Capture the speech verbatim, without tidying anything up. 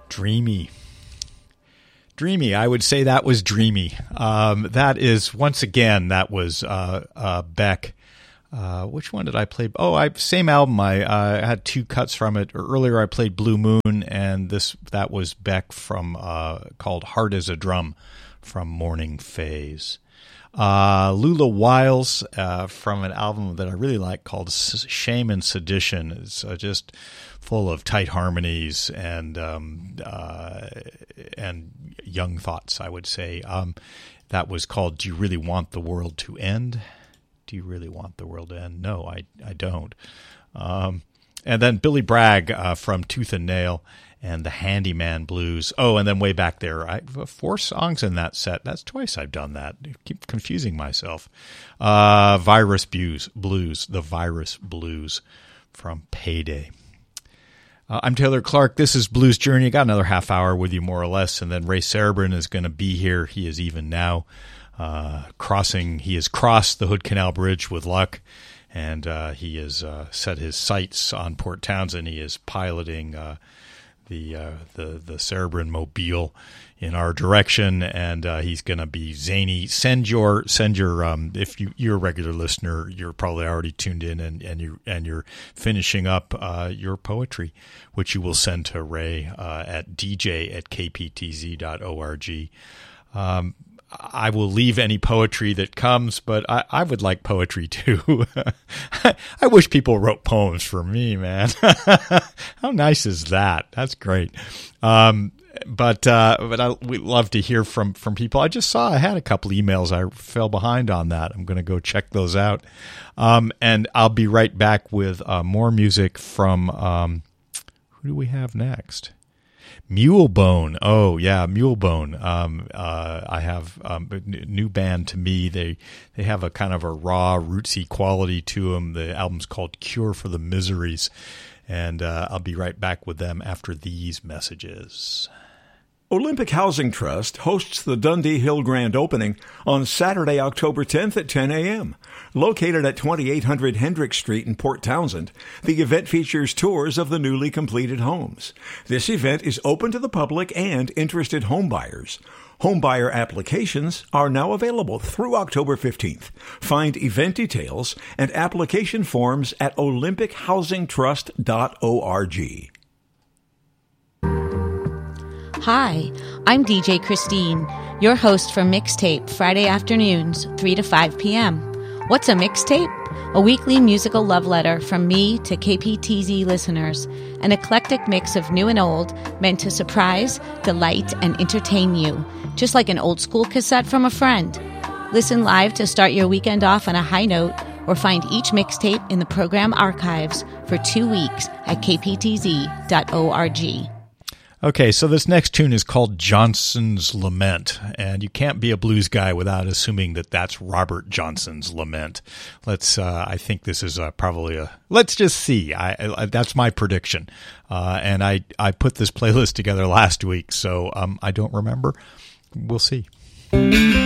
Dreamy. Dreamy. I would say that was dreamy. Um, that is, once again, that was uh, uh, Beck. Uh, which one did I play? Oh, I same album. I uh, had two cuts from it. Earlier I played Blue Moon, and this that was Beck from uh, called Hard as a Drum from Morning Phase. Uh, Lula Wiles uh, from an album that I really like called Shame and Sedition. It's uh, just full of tight harmonies and um, uh, and young thoughts, I would say. Um, that was called Do You Really Want the World to End? Do you really want the world to end? No, I, I don't. Um, and then Billy Bragg uh, from Tooth and Nail and the Handyman Blues. Oh, and then way back there, I four songs in that set. That's twice I've done that. I keep confusing myself. Uh, Virus Blues, Blues, the Virus Blues from Payday. Uh, I'm Taylor Clark. This is Blues Journey. I got another half hour with you, more or less, and then Ray Cerebrin is going to be here. He is even now uh, crossing. He has crossed the Hood Canal Bridge with luck, and uh, he has uh, set his sights on Port Townsend. He is piloting uh, the uh, the the Cerebrin mobile in our direction, and uh, he's going to be zany. Send your send your um, if you you're a regular listener, you're probably already tuned in, and and you and you're finishing up uh, your poetry, which you will send to Ray uh, at d j at k p t z dot org. Um, I will leave any poetry that comes, but I, I would like poetry too. I wish people wrote poems for me, man. How nice is that? That's great. Um, but uh, but I we love to hear from, from people. I just saw I had a couple emails. I fell behind on that. I'm going to go check those out. Um, and I'll be right back with uh, more music from um, who do we have next? Mulebone. Oh, yeah, Mulebone. Um, uh, I have um, a new band to me. They they have a kind of a raw, rootsy quality to them. The album's called Cure for the Miseries, and uh, I'll be right back with them after these messages. Olympic Housing Trust hosts the Dundee Hill Grand Opening on Saturday, October tenth at ten a.m. Located at twenty-eight hundred Hendrick Street in Port Townsend, the event features tours of the newly completed homes. This event is open to the public and interested homebuyers. Homebuyer applications are now available through October fifteenth. Find event details and application forms at olympic housing trust dot org. Hi, I'm D J Christine, your host for Mixtape, Friday afternoons, three to five p.m. What's a mixtape? A weekly musical love letter from me to K P T Z listeners, an eclectic mix of new and old, meant to surprise, delight, and entertain you, just like an old school cassette from a friend. Listen live to start your weekend off on a high note, or find each mixtape in the program archives for two weeks at k p t z dot org. Okay, so this next tune is called Johnson's Lament, and you can't be a blues guy without assuming that that's Robert Johnson's Lament. Let's, uh, I think this is uh, probably a, let's just see. I, I that's my prediction. Uh, and I, I put this playlist together last week, so um, I don't remember. We'll see.